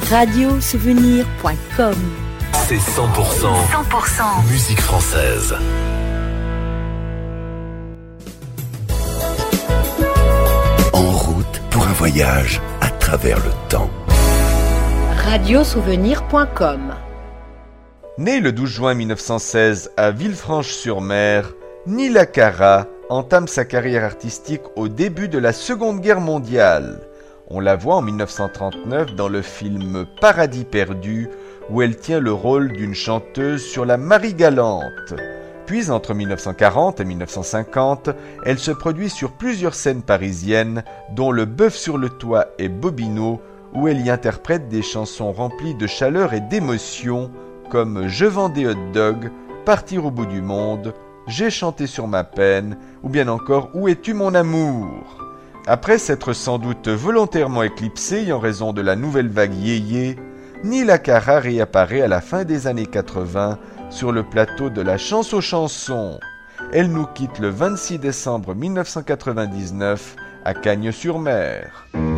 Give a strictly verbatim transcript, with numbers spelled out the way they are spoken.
radio souvenir point com. C'est cent pour cent, cent pour cent musique française. En route pour un voyage à travers le temps. radio souvenir point com. Né le douze juin mille neuf cent seize à Villefranche-sur-Mer, Nila Cara entame sa carrière artistique au début de la Seconde Guerre mondiale. On la voit en mille neuf cent trente-neuf dans le film Paradis perdu, où elle tient le rôle d'une chanteuse sur la Marie-Galante. Puis entre mille neuf cent quarante et mille neuf cent cinquante, elle se produit sur plusieurs scènes parisiennes, dont Le Bœuf sur le toit et Bobino, où elle y interprète des chansons remplies de chaleur et d'émotion, comme Je vends des hot dogs, Partir au bout du monde, J'ai chanté sur ma peine, ou bien encore Où es-tu mon amour ? Après s'être sans doute volontairement éclipsée en raison de la nouvelle vague yéyé, Nila Cara réapparaît à la fin des années quatre-vingts sur le plateau de la Chance aux chansons. Elle nous quitte le vingt-six décembre mille neuf cent quatre-vingt-dix-neuf à Cagnes-sur-Mer.